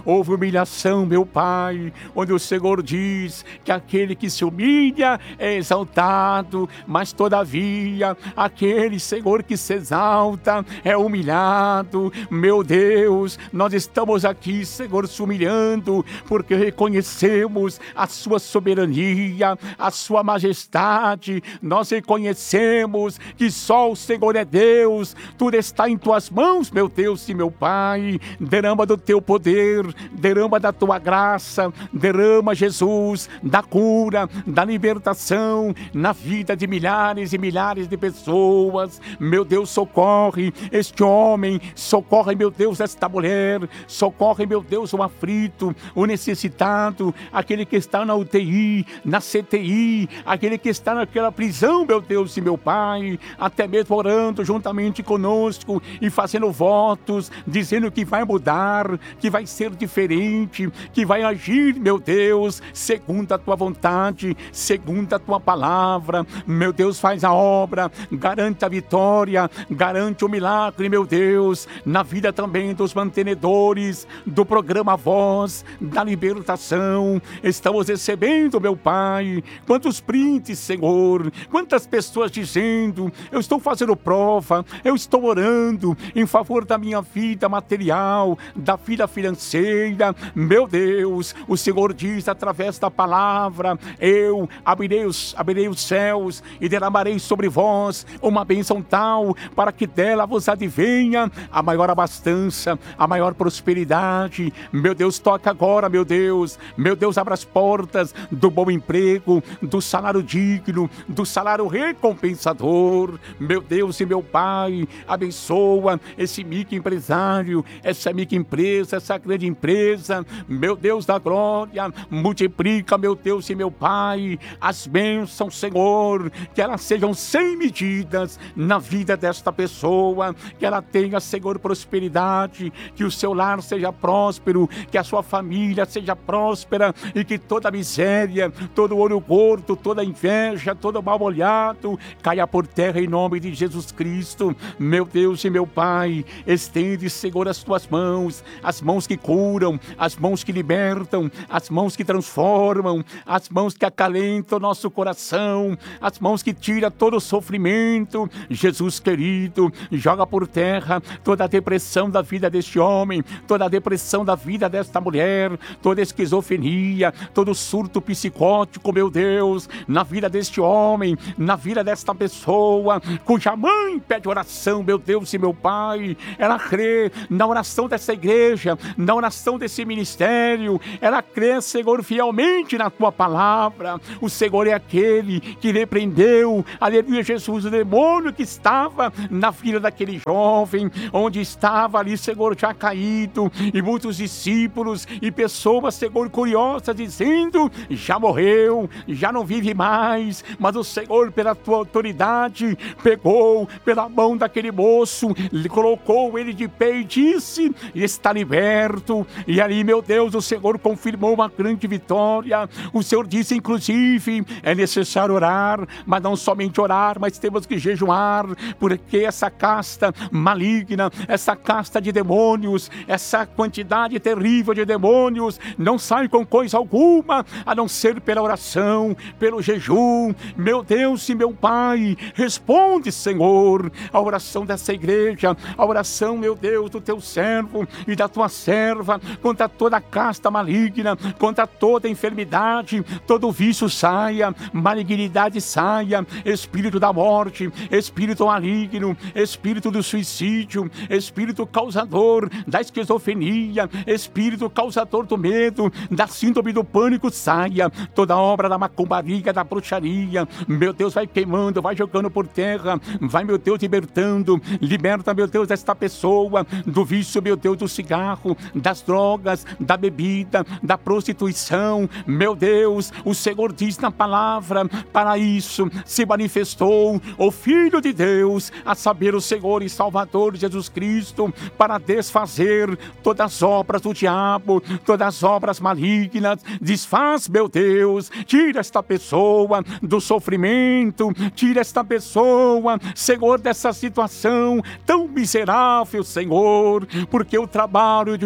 Houve humilhação, meu Pai, onde o Senhor diz que aquele que se humilha é exaltado, mas todavia aquele, Senhor, que se exalta é humilhado. Meu Deus, nós estamos aqui, Senhor, se humilhando, porque reconhecemos a sua soberania, a sua majestade. Nós reconhecemos que só o Senhor é Deus, tudo está em tuas mãos, meu Deus e meu Pai. Derrama do teu poder, derrama da tua graça, derrama, Jesus, da cura, da libertação na vida de milhares e milhares de pessoas. Meu Deus, socorre este homem, socorre, meu Deus, esta mulher, socorre, meu Deus, o aflito, o necessitado, aquele que está na UTI, na CTI, aquele que está naquela prisão, meu Deus e meu Pai, até mesmo orando juntamente conosco e fazendo votos, dizendo que vai mudar, que vai ser diferente, que vai agir, meu Deus, segundo a tua vontade, segundo a tua palavra. Meu Deus, faz a obra, garante a vitória, garante o milagre, meu Deus, na vida também dos mantenedores do programa Voz da Libertação. Estamos recebendo, meu Pai, quantos prints, Senhor, quantas pessoas dizendo: eu estou fazendo prova, eu estou orando em favor da minha vida material, da vida financeira. Meu Deus, o Senhor diz através da palavra: eu abrirei os céus e derramarei sobre vós uma bênção tal, para que dela vos advenha a maior abastança, a maior prosperidade. Meu Deus, toca agora, meu Deus, abra as portas do bom emprego, do salário digno, do salário recompensador. Meu Deus e meu Pai, abençoa esse microempresário, essa microempresa, essa grande empresa. Meu Deus da glória, multiplica, meu Deus e meu Pai, as bênçãos, Senhor, que elas sejam sem medidas na vida desta pessoa, que ela tenha, Senhor, prosperidade, que o seu lar seja próspero, que a sua família seja próspera e que toda miséria, todo olho gordo, toda inveja, todo mal olhado caia por terra em nome de Jesus Cristo. Meu Deus e meu Pai, estende, Senhor, as tuas mãos, as mãos que curam, as mãos que libertam, as mãos que transformam, as mãos que acalentam o nosso coração, as mãos que tiram todo o sofrimento. Jesus querido, joga por terra toda a depressão da vida deste homem, toda a depressão da vida desta mulher, toda esquizofrenia, todo surto psicótico, meu Deus, na vida deste homem, na vida desta pessoa, cuja mãe pede oração, meu Deus e meu Pai. Ela crê na oração dessa igreja, na oração desse ministério, ela crê, Senhor, fielmente na tua palavra. O Senhor é aquele que repreendeu, aleluia, Jesus, o demônio que estava na vida daquele jovem, onde estava ali, Senhor, já caído, e muitos discípulos e pessoas, Senhor, curiosas, dizendo: já morreu, já não vive mais. Mas o Senhor, pela tua autoridade, pegou pela mão daquele moço, colocou ele de pé e disse: está liberto. E ali, meu Deus, o Senhor confirmou uma grande vitória. O Senhor disse, inclusive, é necessário orar, mas não somente orar, mas temos que jejuar, porque essa casta maligna, essa casta de demônios, essa quantidade terrível de demônios não sai com coisa alguma, a não ser pela oração, pelo jejum. Meu Deus e meu Pai, responde, Senhor, a oração dessa igreja, a oração, meu Deus, do teu servo e da tua serva, contra toda a casta maligna, contra toda enfermidade, todo vício saia, malignidade saia, espírito da morte, espírito maligno, espírito do suicídio, espírito causador da esquizofrenia, espírito causador do medo, da síndrome do pânico saia, toda obra da macumbaria, da bruxaria, meu Deus, vai queimando, vai jogando por terra, vai, meu Deus, libertando, liberta, meu Deus, esta pessoa do vício, meu Deus, do cigarro, das drogas, da bebida, da prostituição. Meu Deus, o Senhor diz na palavra: para isso se manifestou o Filho de Deus, a saber, o Senhor e Salvador Jesus Cristo, para desfazer todas as obras do diabo, todas as obras malignas. Desfaz, meu Deus, tira esta pessoa do sofrimento, tira esta pessoa, Senhor, dessa situação tão miserável, Senhor, porque o trabalho do inimigo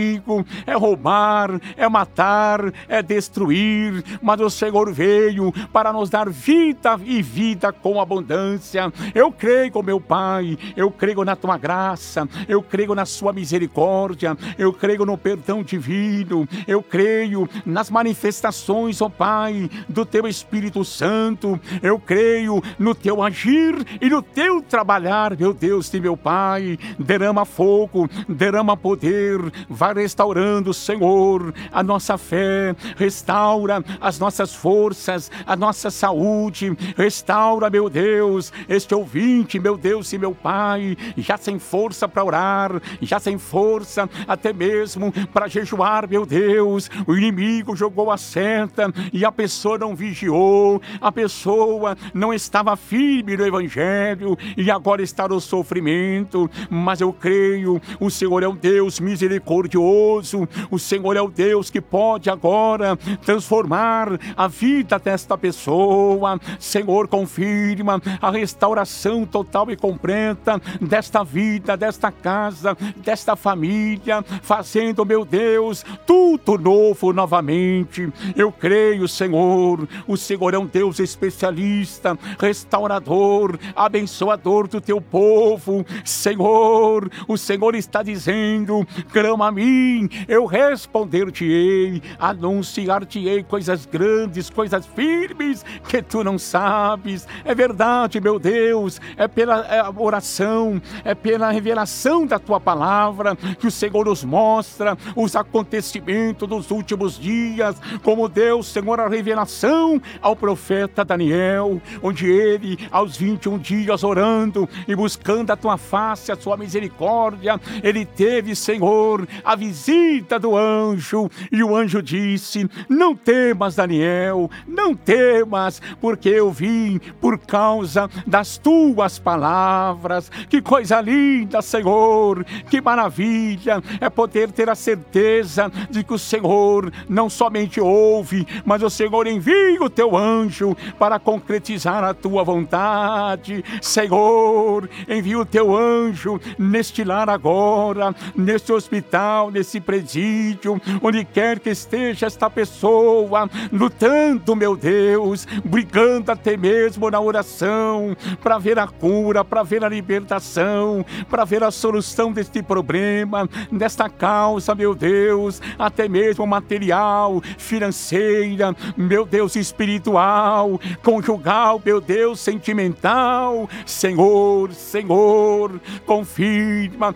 inimigo, é roubar, é matar, é destruir, mas o Senhor veio para nos dar vida e vida com abundância. Eu creio, meu Pai, eu creio na tua graça, eu creio na sua misericórdia, eu creio no perdão divino, eu creio nas manifestações, ó Pai, do teu Espírito Santo, eu creio no teu agir e no teu trabalhar, meu Deus e meu Pai. Derrama fogo, derrama poder, vai restaurando, Senhor, a nossa fé, restaura as nossas forças, a nossa saúde, restaura, meu Deus, este ouvinte, meu Deus e meu Pai, já sem força para orar, já sem força até mesmo para jejuar, meu Deus, o inimigo jogou a seta e a pessoa não vigiou, a pessoa não estava firme no Evangelho e agora está no sofrimento, mas eu creio, o Senhor é um Deus misericordioso, o Senhor é o Deus que pode agora transformar a vida desta pessoa. Senhor, confirma a restauração total e completa desta vida, desta casa, desta família, fazendo, meu Deus, tudo novo novamente. Eu creio, Senhor, o Senhor é um Deus especialista, restaurador, abençoador do teu povo. Senhor, o Senhor está dizendo, clama a mim, eu responder-te-ei, anunciar-te-ei coisas grandes, coisas firmes que tu não sabes. É verdade, meu Deus, é pela oração, é pela revelação da tua palavra que o Senhor nos mostra os acontecimentos dos últimos dias, como Deus, Senhor, a revelação ao profeta Daniel, onde ele, aos 21 dias orando e buscando a tua face, a sua misericórdia, ele teve, Senhor, a visita do anjo, e o anjo disse, não temas, Daniel, não temas, porque eu vim por causa das tuas palavras. Que coisa linda, Senhor, que maravilha é poder ter a certeza de que o Senhor não somente ouve, mas o Senhor envia o teu anjo para concretizar a tua vontade. Senhor, envia o teu anjo neste lar agora, neste hospital, nesse presídio, onde quer que esteja esta pessoa, lutando, meu Deus, brigando até mesmo na oração, para ver a cura, para ver a libertação, para ver a solução deste problema, desta causa, meu Deus, até mesmo material, financeira, meu Deus, espiritual, conjugal, meu Deus, sentimental. Senhor, Senhor, confirma,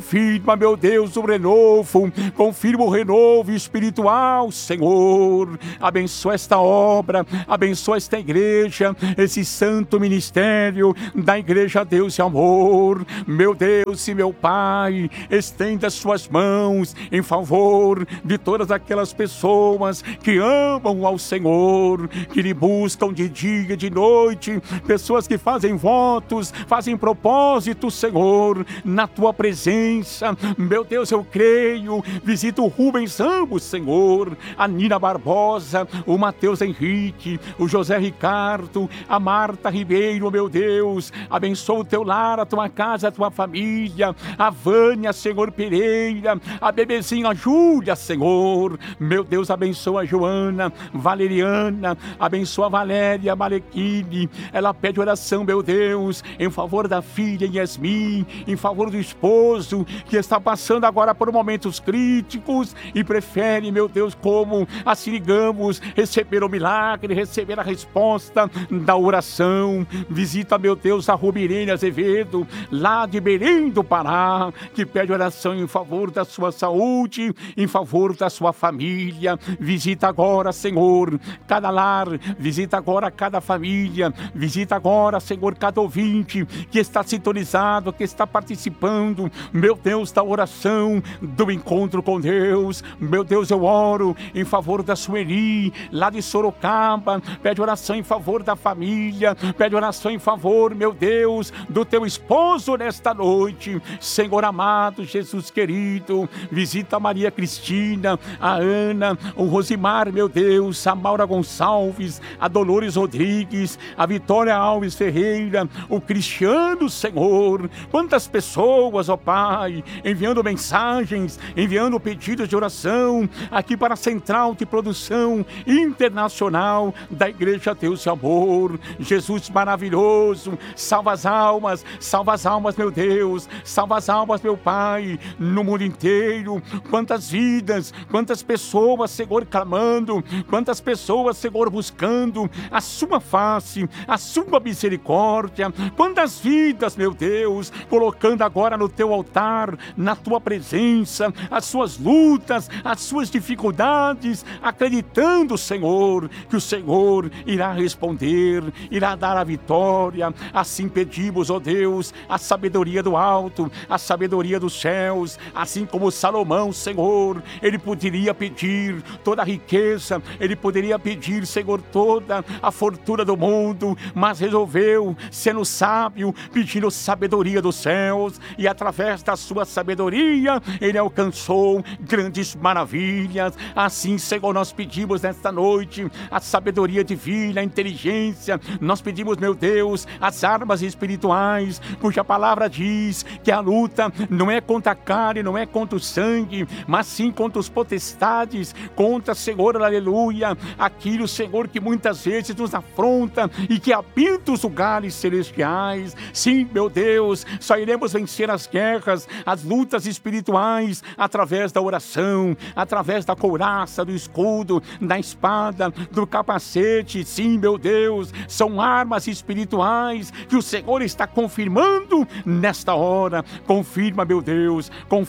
meu Deus, o renovo, confirma o renovo espiritual, Senhor. Abençoa esta obra, abençoa esta igreja, esse santo ministério da Igreja Deus e Amor. Meu Deus e meu Pai, estenda suas mãos em favor de todas aquelas pessoas que amam ao Senhor, que lhe buscam de dia e de noite, pessoas que fazem votos, fazem propósitos, Senhor, na tua presença. Meu Deus, eu creio, visita o Rubens Ramos, Senhor, a Nina Barbosa, o Mateus Henrique, o José Ricardo, a Marta Ribeiro, meu Deus, abençoa o teu lar, a tua casa, a tua família, a Vânia, Senhor Pereira, a bebezinha Júlia, Senhor, meu Deus, abençoa a Joana, Valeriana, abençoa a Valéria, Malequine, ela pede oração, meu Deus, em favor da filha Yasmin, em favor do esposo, que está passando agora por momentos críticos e prefere, meu Deus, como assim digamos, receber o milagre, receber a resposta da oração. Visita, meu Deus, a Rubirene Azevedo, lá de Belém do Pará, que pede oração em favor da sua saúde, em favor da sua família. Visita agora, Senhor, cada lar, visita agora cada família, visita agora, Senhor, cada ouvinte que está sintonizado, que está participando, meu Deus, da oração, do encontro com Deus. Meu Deus, eu oro em favor da Sueli, lá de Sorocaba, pede oração em favor da família, pede oração em favor, meu Deus, do teu esposo nesta noite. Senhor amado, Jesus querido, visita a Maria Cristina, a Ana, o Rosimar, meu Deus, a Maura Gonçalves, a Dolores Rodrigues, a Vitória Alves Ferreira, o Cristiano, Senhor. Quantas pessoas, ó Pai, enviando mensagens enviando pedidos de oração aqui para a Central de Produção Internacional da Igreja Deus e Amor. Jesus maravilhoso, salva as almas, meu Deus, salva as almas, meu Pai, no mundo inteiro. Quantas vidas, quantas pessoas, Senhor, clamando, quantas pessoas, Senhor, buscando a sua face, a sua misericórdia, quantas vidas, meu Deus, colocando agora no teu altar, na tua presença, as suas lutas, as suas dificuldades, acreditando, Senhor, que o Senhor irá responder, irá dar a vitória. Assim pedimos, ó Deus, a sabedoria do alto, a sabedoria dos céus, assim como Salomão, Senhor, ele poderia pedir toda a riqueza, ele poderia pedir, Senhor, toda a fortuna do mundo, mas resolveu, sendo sábio, pedindo sabedoria dos céus, e através da sua sabedoria, ele alcançou grandes maravilhas. Assim, Senhor, nós pedimos nesta noite a sabedoria divina, a inteligência. Nós pedimos, meu Deus, as armas espirituais, cuja palavra diz que a luta não é contra a carne, não é contra o sangue, mas sim contra os potestades, contra, Senhor, aleluia, aquilo, Senhor, que muitas vezes nos afronta e que habita os lugares celestiais. Sim, meu Deus, só iremos vencer as guerras, as lutas espirituais, através da oração, através da couraça, do escudo, da espada, do capacete. Sim, meu Deus, são armas espirituais que o Senhor está confirmando nesta hora. Confirma, meu Deus,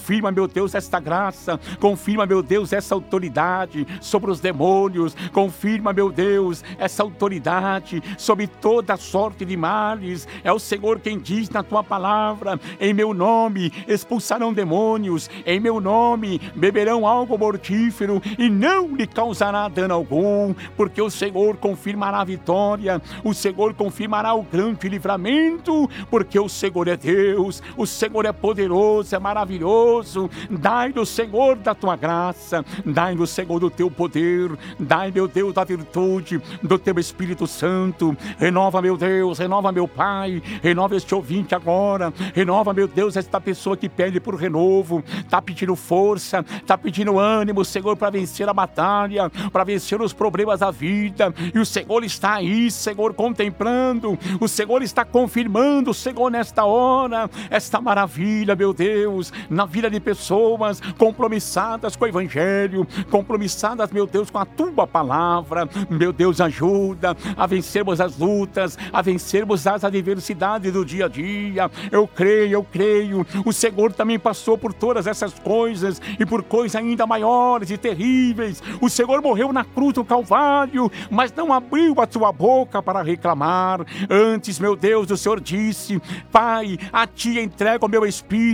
esta graça, confirma, meu Deus, essa autoridade sobre os demônios, confirma, meu Deus, essa autoridade sobre toda sorte de males. É o Senhor quem diz na tua palavra: em meu nome expulsarão demônios, em meu nome beberão algo mortífero e não lhe causará dano algum, porque o Senhor confirmará a vitória, o Senhor confirmará o grande livramento, porque o Senhor é Deus, o Senhor é poderoso, é maravilhoso. Dai-nos, Senhor, da tua graça, dai-nos, Senhor, do teu poder, dai, meu Deus, da virtude do teu Espírito Santo. Renova, meu Deus, renova, meu Pai, renova este ouvinte agora, renova, meu Deus, esta pessoa que pede por renovo, está pedindo força, está pedindo ânimo, Senhor, para vencer a batalha, para vencer os problemas da vida, e o Senhor está aí, Senhor, contemplando, o Senhor está confirmando, Senhor, nesta hora, esta maravilha, meu Deus, na vida de pessoas compromissadas com o Evangelho, compromissadas, meu Deus, com a tua palavra. Meu Deus, ajuda a vencermos as lutas, a vencermos as adversidades do dia a dia. Eu creio, o Senhor também passou por todas essas coisas e por coisas ainda maiores e terríveis. O Senhor morreu na cruz do Calvário, mas não abriu a tua boca para reclamar. Antes, meu Deus, o Senhor disse: Pai, a ti entrego o meu espírito.